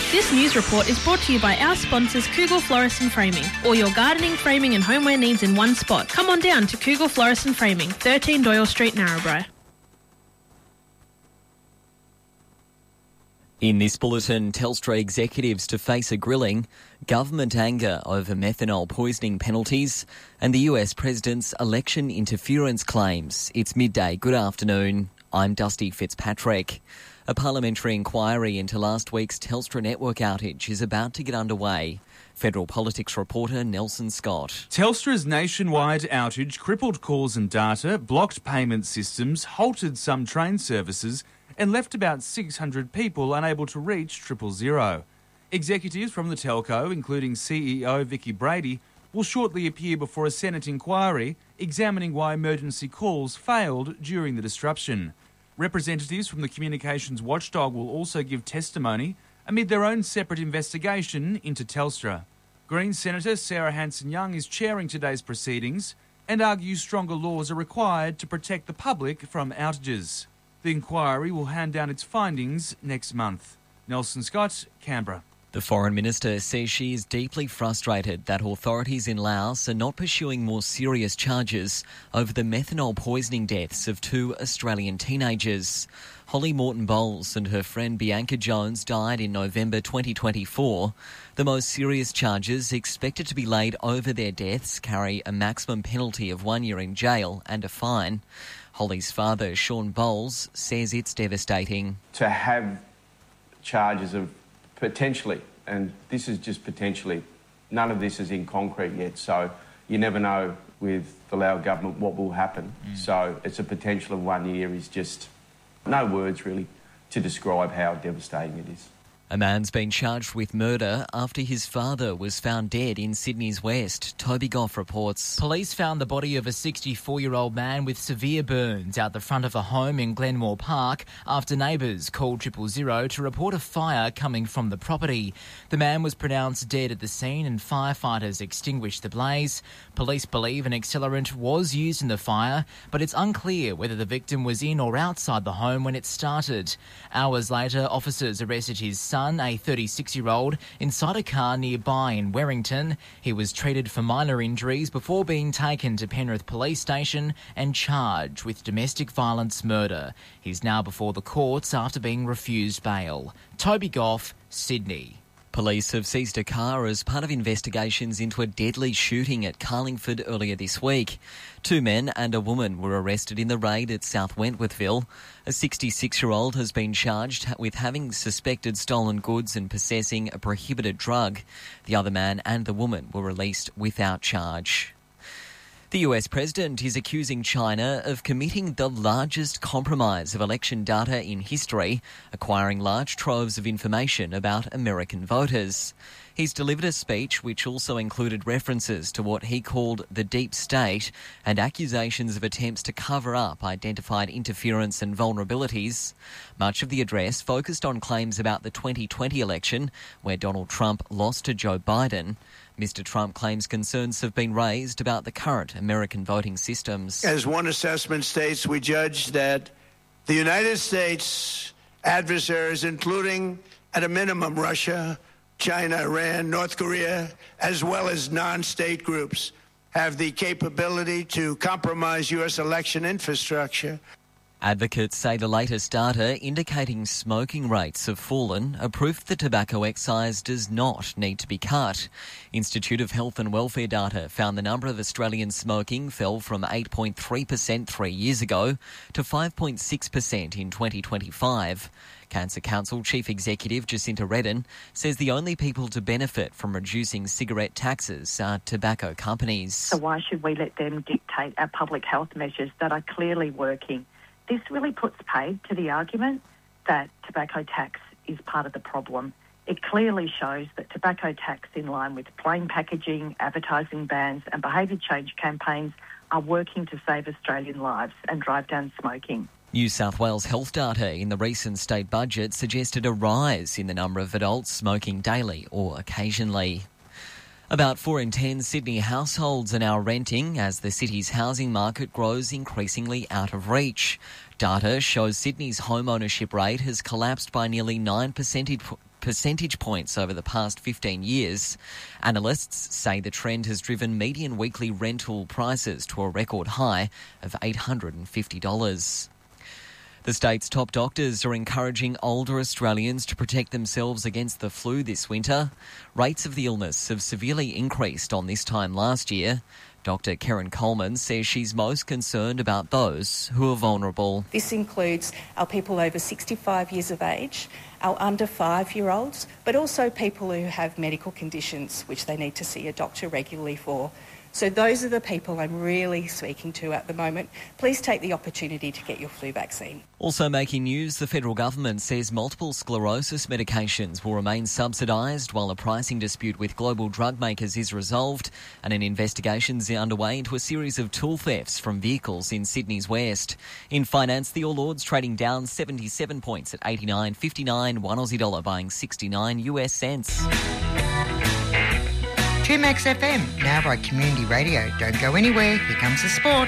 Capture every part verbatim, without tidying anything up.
This news report is brought to you by our sponsors Kugel Florist and Framing. All your gardening, framing and homeware needs in one spot. Come on down to Kugel Florist and Framing, thirteen Doyle Street, Narrabri. In this bulletin, Telstra executives to face a grilling, government anger over methanol poisoning penalties, and the U S President's election interference claims. It's midday. Good afternoon. I'm Dusty Fitzpatrick. A parliamentary inquiry into last week's Telstra network outage is about to get underway. Federal politics reporter Nelson Scott. Telstra's nationwide outage crippled calls and data, blocked payment systems, halted some train services, and left about six hundred people unable to reach triple zero. Executives from the telco, including C E O Vicki Brady, will shortly appear before a Senate inquiry examining why emergency calls failed during the disruption. Representatives from the communications watchdog will also give testimony amid their own separate investigation into Telstra. Green Senator Sarah Hanson-Young is chairing today's proceedings and argues stronger laws are required to protect the public from outages. The inquiry will hand down its findings next month. Nelson Scott, Canberra. The Foreign Minister says she is deeply frustrated that authorities in Laos are not pursuing more serious charges over the methanol poisoning deaths of two Australian teenagers. Holly Morton-Bowles and her friend Bianca Jones died in November twenty twenty-four. The most serious charges expected to be laid over their deaths carry a maximum penalty of one year in jail and a fine. Holly's father, Sean Bowles, says it's devastating. To have charges of potentially, and this is just potentially, none of this is in concrete yet, so you never know with the Lao government what will happen. Mm. So it's a potential of one year is just no words really to describe how devastating it is. A man's been charged with murder after his father was found dead in Sydney's West. Toby Goff reports. Police found the body of a sixty-four-year-old man with severe burns out the front of a home in Glenmore Park after neighbours called triple zero to report a fire coming from the property. The man was pronounced dead at the scene and firefighters extinguished the blaze. Police believe an accelerant was used in the fire, but it's unclear whether the victim was in or outside the home when it started. Hours later, officers arrested his son, a thirty-six-year-old, inside a car nearby in Werrington. He was treated for minor injuries before being taken to Penrith Police Station and charged with domestic violence murder. He's now before the courts after being refused bail. Toby Goff, Sydney. Police have seized a car as part of investigations into a deadly shooting at Carlingford earlier this week. Two men and a woman were arrested in the raid at South Wentworthville. A sixty-six-year-old has been charged with having suspected stolen goods and possessing a prohibited drug. The other man and the woman were released without charge. The U S President is accusing China of committing the largest compromise of election data in history, acquiring large troves of information about American voters. He's delivered a speech which also included references to what he called the deep state and accusations of attempts to cover up identified interference and vulnerabilities. Much of the address focused on claims about the twenty twenty election, where Donald Trump lost to Joe Biden. Mister Trump claims concerns have been raised about the current American voting systems. As one assessment states, we judge that the United States adversaries, including at a minimum Russia, China, Iran, North Korea, as well as non-state groups, have the capability to compromise U S election infrastructure. Advocates say the latest data indicating smoking rates have fallen are proof the tobacco excise does not need to be cut. Institute of Health and Welfare data found the number of Australians smoking fell from eight point three percent three years ago to five point six percent in twenty twenty-five. Cancer Council Chief Executive Jacinta Redden says the only people to benefit from reducing cigarette taxes are tobacco companies. So why should we let them dictate our public health measures that are clearly working? This really puts paid to the argument that tobacco tax is part of the problem. It clearly shows that tobacco tax, in line with plain packaging, advertising bans and behaviour change campaigns, are working to save Australian lives and drive down smoking. New South Wales health data in the recent state budget suggested a rise in the number of adults smoking daily or occasionally. About four in ten Sydney households are now renting as the city's housing market grows increasingly out of reach. Data shows Sydney's home ownership rate has collapsed by nearly nine percentage percentage points over the past fifteen years. Analysts say the trend has driven median weekly rental prices to a record high of eight hundred fifty dollars. The state's top doctors are encouraging older Australians to protect themselves against the flu this winter. Rates of the illness have severely increased on this time last year. Doctor Karen Coleman says she's most concerned about those who are vulnerable. This includes our people over sixty-five years of age, our under five-year-olds, but also people who have medical conditions which they need to see a doctor regularly for. So those are the people I'm really speaking to at the moment. Please take the opportunity to get your flu vaccine. Also making news, the federal government says multiple sclerosis medications will remain subsidised while a pricing dispute with global drug makers is resolved, and an investigation is underway into a series of tool thefts from vehicles in Sydney's west. In finance, the All Ords trading down seventy-seven points at eighty-nine fifty-nine, one Aussie dollar buying sixty-nine U S cents. two Max F M, now by Community Radio. Don't go anywhere, here comes the sport.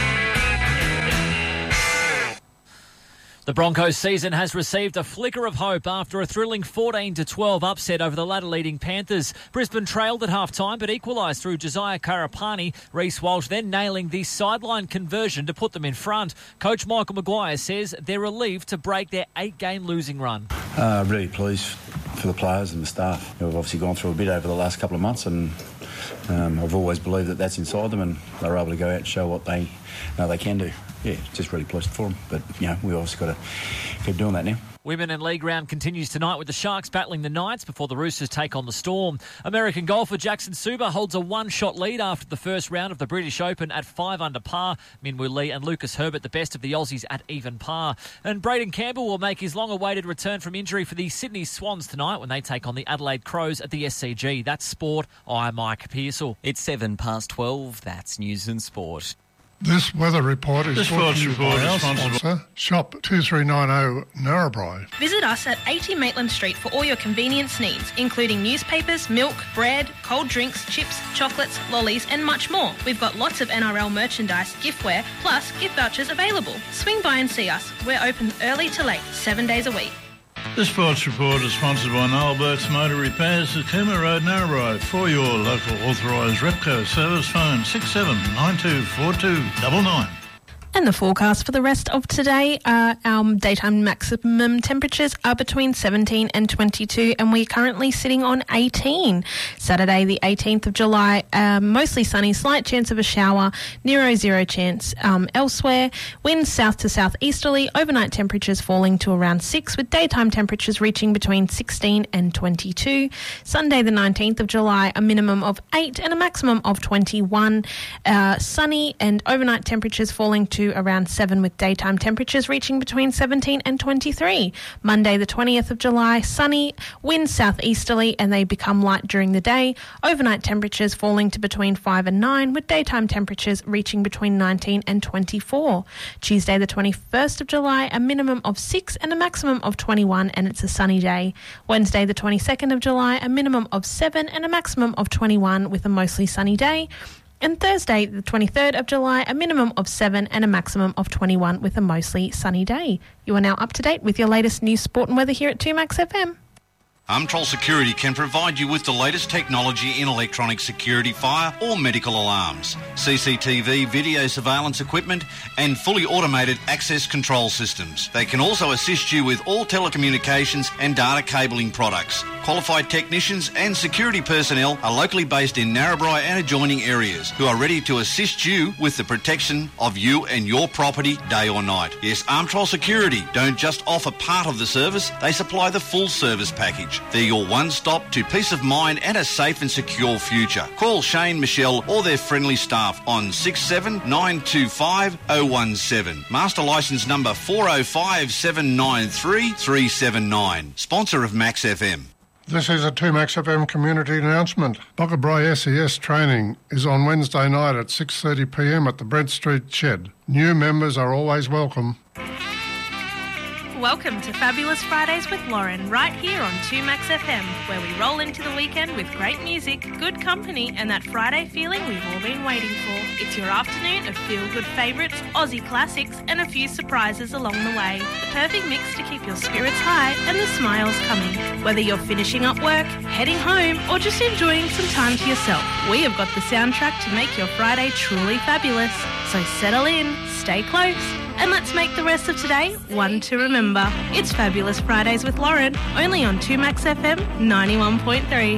The Broncos season has received a flicker of hope after a thrilling fourteen to twelve upset over the ladder-leading Panthers. Brisbane trailed at half-time but equalised through Josiah Karapani. Reece Walsh then nailing the sideline conversion to put them in front. Coach Michael Maguire says they're relieved to break their eight-game losing run. Uh, really pleased for the players and the staff. We've obviously gone through a bit over the last couple of months, and um, I've always believed that that's inside them, and they're able to go out and show what they know they can do. Yeah, just really pleased for them. But, you know, we obviously got to keep doing that now. Women and League round continues tonight with the Sharks battling the Knights before the Roosters take on the Storm. American golfer Jackson Suba holds a one-shot lead after the first round of the British Open at five under par. Minwoo Lee and Lucas Herbert the best of the Aussies at even par. And Braden Campbell will make his long-awaited return from injury for the Sydney Swans tonight when they take on the Adelaide Crows at the S C G. That's sport. I'm Mike Pearsall. It's seven past twelve. That's news and sport. This weather report is brought to you by our sponsor, Shop two three nine zero Narrabri. Visit us at eighty Maitland Street for all your convenience needs, including newspapers, milk, bread, cold drinks, chips, chocolates, lollies and much more. We've got lots of N R L merchandise, giftware, plus gift vouchers available. Swing by and see us. We're open early to late, seven days a week. This sports report is sponsored by Noel Burt's Motor Repairs at Cooma Road, Narrabri. For your local authorised Repco service, phone six seven nine two four two nine nine. And the forecast for the rest of today, uh, our daytime maximum temperatures are between seventeen and twenty-two, and we're currently sitting on eighteen. Saturday, the eighteenth of July, uh, mostly sunny, slight chance of a shower, near zero chance um, elsewhere. Winds south to southeasterly, overnight temperatures falling to around six, with daytime temperatures reaching between sixteen and twenty-two. Sunday, the nineteenth of July, a minimum of eight and a maximum of twenty-one. Uh, sunny and overnight temperatures falling to around seven, with daytime temperatures reaching between seventeen and twenty-three. Monday the twentieth of July, sunny, winds southeasterly and they become light during the day. Overnight temperatures falling to between five and nine, with daytime temperatures reaching between nineteen and twenty-four. Tuesday the twenty-first of July, a minimum of six and a maximum of twenty-one, and it's a sunny day. Wednesday the twenty-second of July, a minimum of seven and a maximum of twenty-one, with a mostly sunny day. And Thursday, the twenty-third of July, a minimum of seven and a maximum of twenty-one, with a mostly sunny day. You are now up to date with your latest news, sport and weather here at two Max F M. Umtrol Security can provide you with the latest technology in electronic security, fire or medical alarms, C C T V, video surveillance equipment and fully automated access control systems. They can also assist you with all telecommunications and data cabling products. Qualified technicians and security personnel are locally based in Narrabri and adjoining areas who are ready to assist you with the protection of you and your property day or night. Yes, Umtrol Security don't just offer part of the service, they supply the full service package. They're your one-stop to peace of mind and a safe and secure future. Call Shane, Michelle or their friendly staff on six seven nine two five oh one seven. Master licence number four oh five seven nine three three seven nine. Sponsor of Max F M. This is a two Max F M community announcement. Boggabri S E S training is on Wednesday night at six thirty p m at the Brent Street Shed. New members are always welcome. welcome to Fabulous Fridays with Lauren, right here on two Max F M, where we roll into the weekend with great music, good company, and that Friday feeling we've all been waiting for. It's your afternoon of feel-good favourites, Aussie classics, and a few surprises along the way. The perfect mix to keep your spirits high and the smiles coming. Whether you're finishing up work, heading home, or just enjoying some time to yourself, we have got the soundtrack to make your Friday truly fabulous. So settle in, stay close, and let's make the rest of today one to remember. It's Fabulous Fridays with Lauren, only on two Max F M ninety-one point three.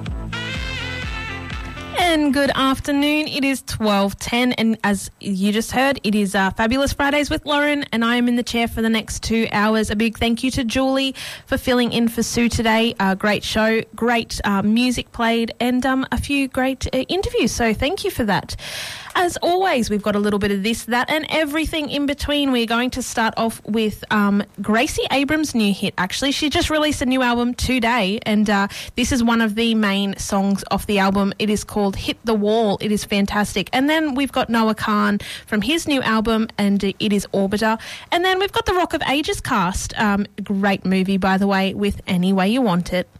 And good afternoon. It is twelve ten, and as you just heard, it is uh, Fabulous Fridays with Lauren, and I am in the chair for the next two hours. A big thank you to Julie for filling in for Sue today. Uh, great show, great uh, music played, and um, a few great uh, interviews, so thank you for that. As always, we've got a little bit of this, that, and everything in between. We're going to start off with um, Gracie Abrams' new hit. Actually, she just released a new album today, and uh, this is one of the main songs off the album. It is called Hit the Wall. It is fantastic. And then we've got Noah Khan from his new album, and it is Orbiter. And then we've got the Rock of Ages cast. Um, great movie, by the way, with Any Way You Want It.